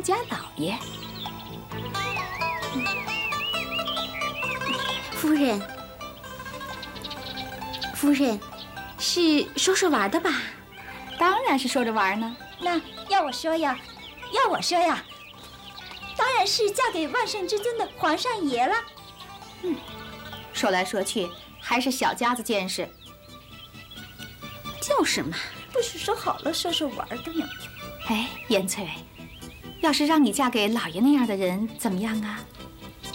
们家老爷。 夫人，是说说玩的吧？ 当然是说着玩呢。 那要我说呀，当然是嫁给万圣之尊的皇上爷了。 说来说去还是小家子见识。 就是嘛， 不是说好了说说玩的吗？ 哎，燕翠，要是让你嫁给老爷那样的人，怎么样啊？